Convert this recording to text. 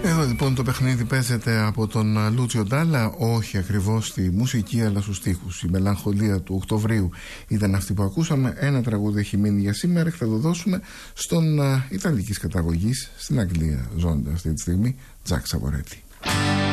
Εδώ λοιπόν το παιχνίδι παίζεται από τον Λούτσιο Ντάλα, όχι ακριβώς στη μουσική αλλά στους στίχους. Η μελαγχολία του Οκτωβρίου ήταν αυτή που ακούσαμε. Ένα τραγούδι έχει μείνει για σήμερα και θα το δώσουμε στον Ιταλικής καταγωγής, στην Αγγλία ζώντας αυτή τη στιγμή, Τζακ Σαβορέτη.